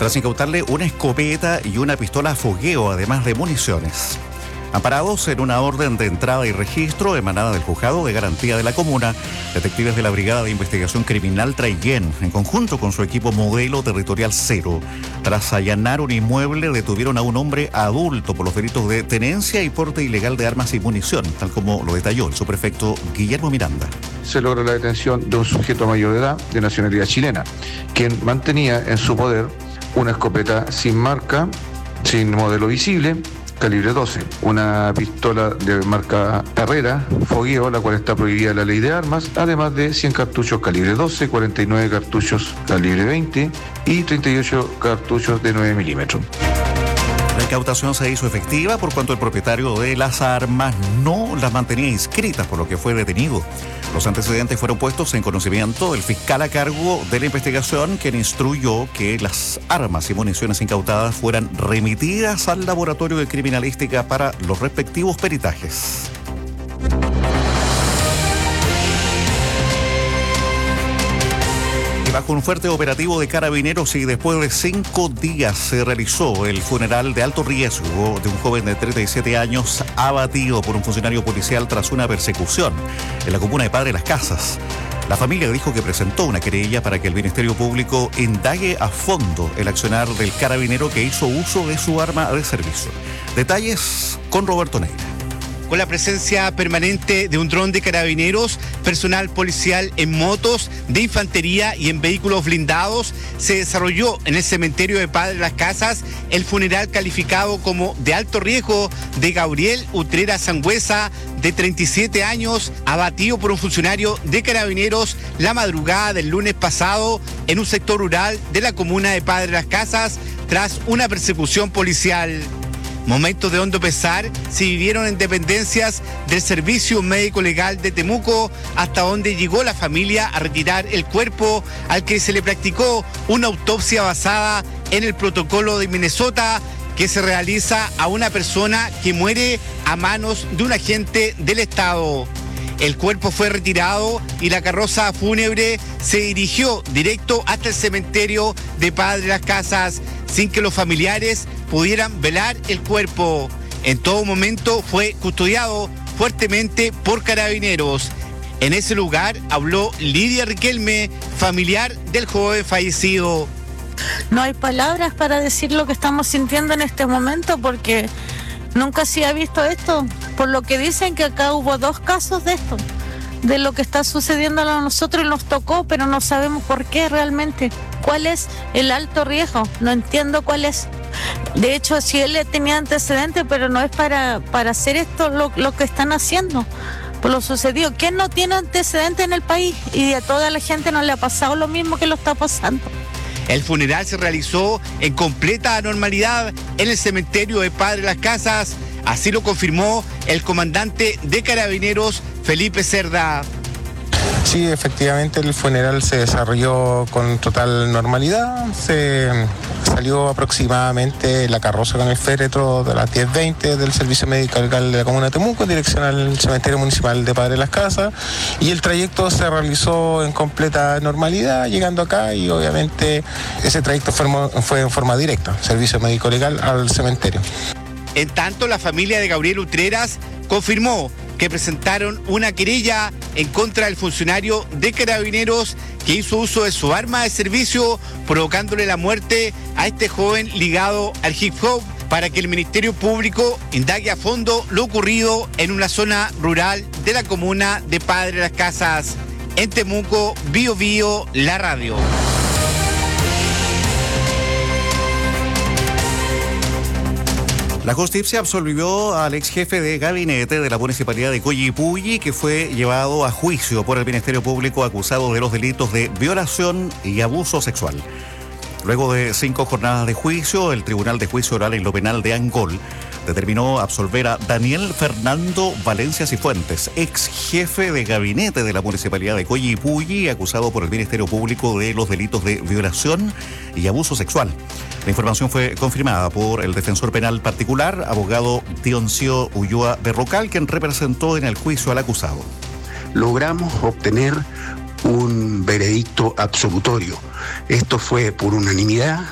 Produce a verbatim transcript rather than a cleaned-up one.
tras incautarle una escopeta y una pistola a fogueo, además de municiones. Amparados en una orden de entrada y registro emanada del Juzgado de Garantía de la Comuna, detectives de la Brigada de Investigación Criminal Traillén, en conjunto con su equipo Modelo Territorial Cero, tras allanar un inmueble, detuvieron a un hombre adulto por los delitos de tenencia y porte ilegal de armas y munición, tal como lo detalló el subprefecto Guillermo Miranda. Se logra la detención de un sujeto mayor de edad, de nacionalidad chilena, quien mantenía en su poder una escopeta sin marca, sin modelo visible, calibre doce, una pistola de marca Herrera, fogueo, la cual está prohibida en la ley de armas, además de cien cartuchos calibre doce, cuarenta y nueve cartuchos calibre veinte y treinta y ocho cartuchos de nueve milímetros. La incautación se hizo efectiva por cuanto el propietario de las armas no las mantenía inscritas, por lo que fue detenido. Los antecedentes fueron puestos en conocimiento del fiscal a cargo de la investigación, quien instruyó que las armas y municiones incautadas fueran remitidas al laboratorio de criminalística para los respectivos peritajes. Bajo un fuerte operativo de carabineros y después de cinco días se realizó el funeral de alto riesgo de un joven de treinta y siete años abatido por un funcionario policial tras una persecución en la comuna de Padre Las Casas. La familia dijo que presentó una querella para que el Ministerio Público indague a fondo el accionar del carabinero que hizo uso de su arma de servicio. Detalles con Roberto Neira. Con la presencia permanente de un dron de carabineros, personal policial en motos, de infantería y en vehículos blindados, se desarrolló en el cementerio de Padre Las Casas el funeral calificado como de alto riesgo de Gabriel Utrera Sangüesa, de treinta y siete años, abatido por un funcionario de carabineros la madrugada del lunes pasado en un sector rural de la comuna de Padre Las Casas tras una persecución policial. Momentos de hondo pesar se vivieron en dependencias del Servicio Médico Legal de Temuco, hasta donde llegó la familia a retirar el cuerpo al que se le practicó una autopsia basada en el protocolo de Minnesota que se realiza a una persona que muere a manos de un agente del Estado. El cuerpo fue retirado y la carroza fúnebre se dirigió directo hasta el cementerio de Padre Las Casas, sin que los familiares pudieran velar el cuerpo. En todo momento fue custodiado fuertemente por carabineros. En ese lugar habló Lidia Riquelme, familiar del joven fallecido. No hay palabras para decir lo que estamos sintiendo en este momento porque nunca se ha visto esto. Por lo que dicen que acá hubo dos casos de esto, de lo que está sucediendo a nosotros y nos tocó, pero no sabemos por qué realmente. ¿Cuál es el alto riesgo? No entiendo cuál es. De hecho, si él tenía antecedentes, pero no es para, para hacer esto lo, lo que están haciendo, por lo sucedido. ¿Quién no tiene antecedentes en el país? Y a toda la gente no le ha pasado lo mismo que lo está pasando. El funeral se realizó en completa normalidad en el cementerio de Padre Las Casas. Así lo confirmó el comandante de Carabineros, Felipe Cerda. Sí, efectivamente el funeral se desarrolló con total normalidad. Se salió aproximadamente la carroza con el féretro de las diez veinte del Servicio Médico Legal de la Comuna de Temuco en dirección al Cementerio Municipal de Padre Las Casas, y el trayecto se realizó en completa normalidad, llegando acá, y obviamente ese trayecto fue, fue en forma directa, Servicio Médico Legal al cementerio. En tanto, la familia de Gabriel Utreras confirmó que presentaron una querella en contra del funcionario de Carabineros que hizo uso de su arma de servicio, provocándole la muerte a este joven ligado al hip hop, para que el Ministerio Público indague a fondo lo ocurrido en una zona rural de la comuna de Padre Las Casas. En Temuco, Bio Bio, la radio. La justicia absolvió al ex jefe de gabinete de la municipalidad de Coyipulli, que fue llevado a juicio por el Ministerio Público acusado de los delitos de violación y abuso sexual. Luego de cinco jornadas de juicio, el Tribunal de Juicio Oral en lo Penal de Angol determinó absolver a Daniel Fernando Valencia Cifuentes, ex jefe de gabinete de la municipalidad de Coyipulli, acusado por el Ministerio Público de los delitos de violación y abuso sexual. La información fue confirmada por el defensor penal particular, abogado Dioncio Ulloa Berrocal, quien representó en el juicio al acusado. Logramos obtener un veredicto absolutorio. Esto fue por unanimidad